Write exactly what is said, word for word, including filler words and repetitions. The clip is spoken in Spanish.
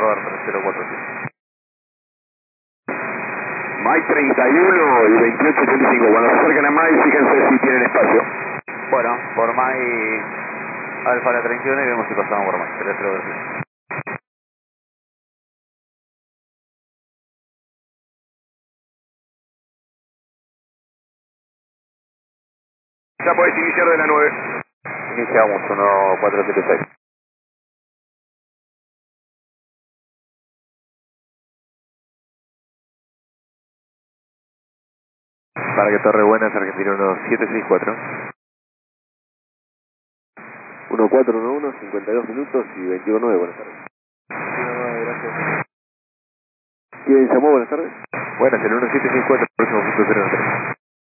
Roar tres cero cuatro siete. Mike treinta y uno y veintiocho ochenta y cinco. Cuando se acerquen a Mike, fíjense si tienen espacio. Bueno, por Mike Alfa la treinta y uno y vemos si pasamos por Mike. tres cero cuatro siete. Ya podés iniciar de la nueve. Iniciamos uno cuatro siete seis. Para que Torre Buenas, Argentina uno siete seis cuatro. uno cuatro uno uno, cincuenta y dos minutos y veintiuno nueve, buenas tardes. veintiuno nueve, gracias. ¿Quién llamó? Buenas tardes. Buenas, el uno siete seis cuatro, próximo punto cero tres.